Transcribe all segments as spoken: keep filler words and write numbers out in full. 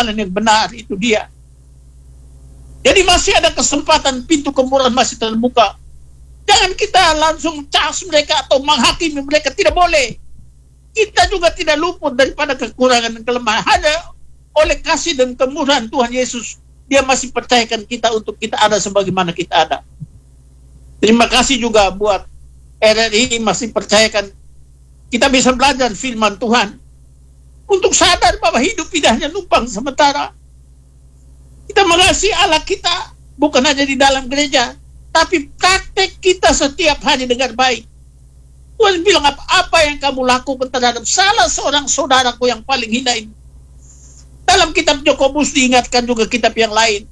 jalan yang benar, itu dia. Jadi masih ada kesempatan, pintu kemurahan masih terbuka. Jangan kita langsung cas mereka atau menghakimi mereka, tidak boleh. Kita juga tidak luput daripada kekurangan dan kelemahan. Hanya oleh kasih dan kemurahan Tuhan Yesus, Dia masih percayakan kita untuk kita ada sebagaimana kita ada. Terima kasih juga buat R R I masih percayakan kita bisa belajar firman Tuhan untuk sadar bahwa hidup tidak hanya numpang sementara. Kita mengasihi Allah kita bukan hanya di dalam gereja, tapi praktek kita setiap hari dengan baik. Tuhan bilang, apa, apa yang kamu lakukan terhadap salah seorang saudaraku yang paling hina ini. Dalam kitab Yakobus diingatkan juga kitab yang lain.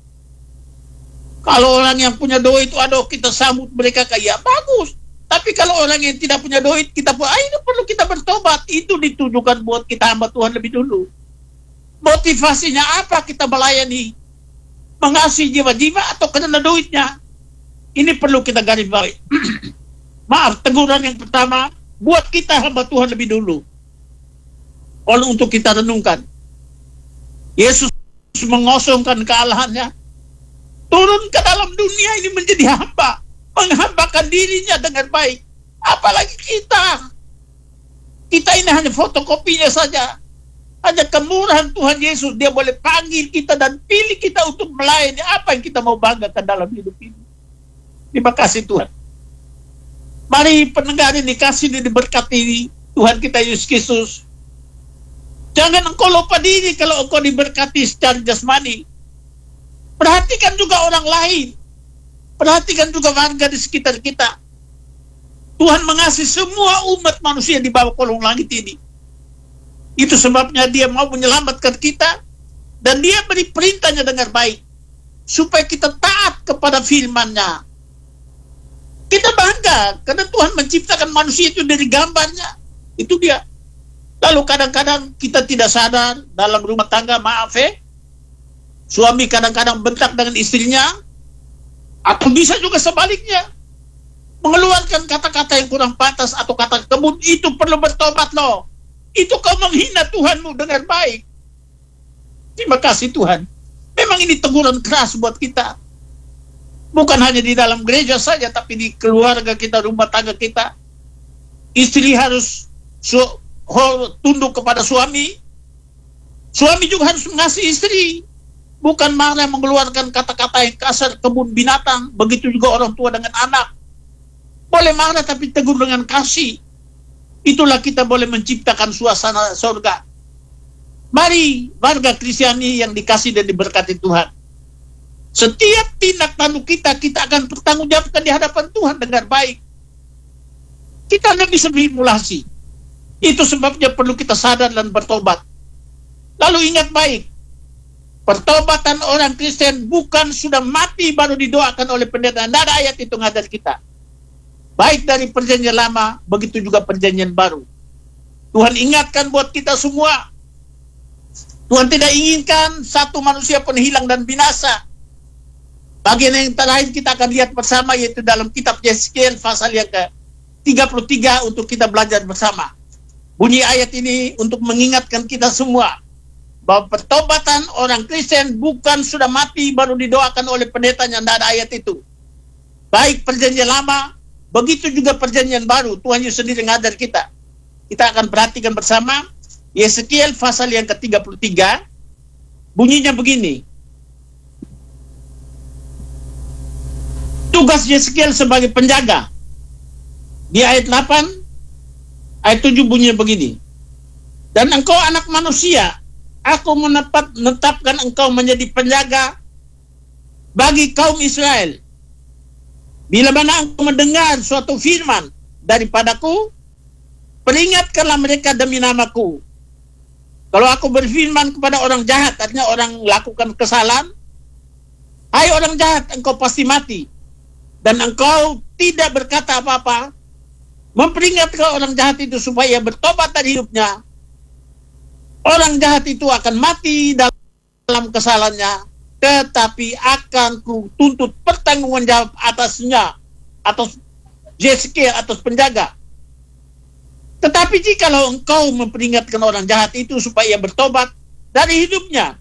Kalau orang yang punya duit itu, aduh, kita sambut mereka kayak bagus. Tapi kalau orang yang tidak punya duit, kita pun, ah, ini perlu kita bertobat. Itu ditujukan buat kita hamba Tuhan lebih dulu. Motivasinya apa kita melayani? Mengasihi jiwa-jiwa atau karena duitnya? Ini perlu kita garis bawahi. Maaf, teguran yang pertama, buat kita hamba Tuhan lebih dulu. Kalau untuk kita renungkan, Yesus mengosongkan kealahannya, turun ke dalam dunia ini menjadi hamba, menghambakan dirinya dengan baik. Apalagi kita, kita ini hanya fotokopinya saja. Hanya kemurahan Tuhan Yesus, Dia boleh panggil kita dan pilih kita untuk melayani apa yang kita mau banggakan dalam hidup ini. Terima kasih Tuhan. Mari pendengar ini kasih ini diberkati Tuhan kita Yesus Kristus. Jangan engkau lupa diri kalau engkau diberkati secara jasmani. Perhatikan juga orang lain. Perhatikan juga warga di sekitar kita. Tuhan mengasihi semua umat manusia di bawah kolong langit ini. Itu sebabnya Dia mau menyelamatkan kita. Dan Dia beri perintahnya dengan baik. Supaya kita taat kepada firman-Nya. Kita bangga karena Tuhan menciptakan manusia itu dari gambarnya. Itu Dia. Lalu kadang-kadang kita tidak sadar dalam rumah tangga, maaf eh. Suami kadang-kadang bentak dengan istrinya. Atau bisa juga sebaliknya. Mengeluarkan kata-kata yang kurang pantas atau kata kebun, itu perlu bertobat loh. Itu kau menghina Tuhanmu dengan baik. Terima kasih Tuhan. Memang ini teguran keras buat kita. Bukan hanya di dalam gereja saja, tapi di keluarga kita, rumah tangga kita. Istri harus su- tunduk kepada suami. Suami juga harus mengasihi istri. Bukan marah mengeluarkan kata-kata yang kasar, kebun binatang. Begitu juga orang tua dengan anak. Boleh marah tapi tegur dengan kasih. Itulah kita boleh menciptakan suasana surga. Mari warga Kristiani yang dikasih dan diberkati Tuhan. Setiap tindak tanduk kita, kita akan bertanggungjawabkan di hadapan Tuhan dengan baik. Kita tidak bisa simulasi. Itu sebabnya perlu kita sadar dan bertobat. Lalu ingat baik, pertobatan orang Kristen bukan sudah mati baru didoakan oleh pendeta. Tidak ada ayat itu ngajar kita. Baik dari perjanjian lama, begitu juga perjanjian baru. Tuhan ingatkan buat kita semua. Tuhan tidak inginkan satu manusia pun hilang dan binasa. Bagian yang terakhir kita akan lihat bersama, yaitu dalam kitab Yeskiel pasal yang ke tiga puluh tiga untuk kita belajar bersama. Bunyi ayat ini untuk mengingatkan kita semua bahwa pertobatan orang Kristen bukan sudah mati baru didoakan oleh pendetanya. Tidak ada ayat itu. Baik perjanjian lama, begitu juga perjanjian baru. Tuhan Yesus sendiri ngajar kita. Kita akan perhatikan bersama Yeskiel pasal yang ke tiga puluh tiga. Bunyinya begini. Tugas Yeskiel sebagai penjaga. Di ayat delapan, ayat tujuh bunyinya begini. Dan engkau anak manusia, aku menepat, menetapkan engkau menjadi penjaga bagi kaum Israel. Bila mana engkau mendengar suatu firman daripadaku, peringatkanlah mereka demi namaku. Kalau aku berfirman kepada orang jahat, artinya orang melakukan kesalahan, hai orang jahat, engkau pasti mati. Dan engkau tidak berkata apa-apa, memperingatkan orang jahat itu supaya bertobat dari hidupnya. Orang jahat itu akan mati dalam kesalahannya, tetapi akan ku tuntut pertanggungan jawab atasnya, atas Yeskiel, atas penjaga. Tetapi jikalau engkau memperingatkan orang jahat itu supaya bertobat dari hidupnya,